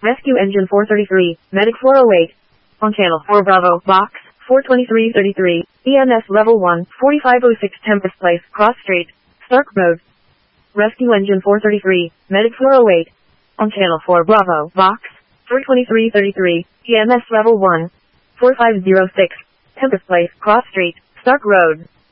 Rescue Engine 433, Medic 408. On Channel 4 Bravo, Box 42333, EMS Level 1, 4506 Tempest Place, Cross Street, Stark Road. Rescue Engine 433, Medic 408. On Channel 4 Bravo, Box 42333, EMS Level 1, 4506, Tempest Place, Cross Street, Stark Road.